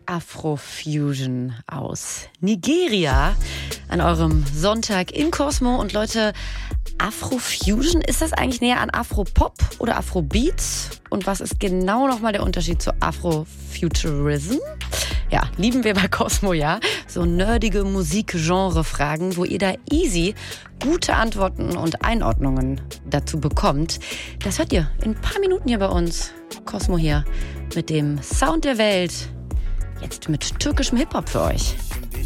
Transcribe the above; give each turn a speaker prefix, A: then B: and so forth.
A: Afrofusion aus Nigeria an eurem Sonntag in Cosmo. Und Leute, Afrofusion, ist das eigentlich näher an Afropop oder Afrobeats? Und was ist genau nochmal der Unterschied zu Afrofuturism? Ja, lieben wir bei Cosmo, ja. So nerdige Musikgenre-Fragen, wo ihr da easy gute Antworten und Einordnungen dazu bekommt. Das hört ihr in ein paar Minuten hier bei uns. Cosmo hier mit dem Sound der Welt. Jetzt mit türkischem Hip-Hop für euch.